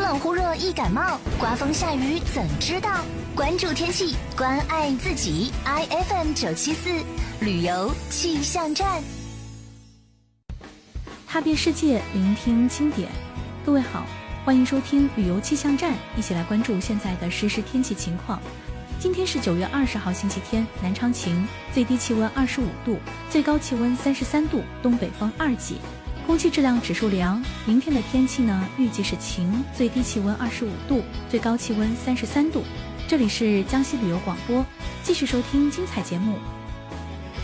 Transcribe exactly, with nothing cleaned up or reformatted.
冷忽热易感冒，刮风下雨怎知道？关注天气，关爱自己。I F M 九七四旅游气象站， 踏遍世界，聆听经典。各位好，欢迎收听旅游气象站，一起来关注现在的实时天气情况。今天是九月二十号星期天，南昌晴，最低气温二十五度，最高气温三十三度，东北风二级，空气质量指数良。明天的天气呢，预计是晴，最低气温二十五度，最高气温三十三度。这里是江西旅游广播，继续收听精彩节目，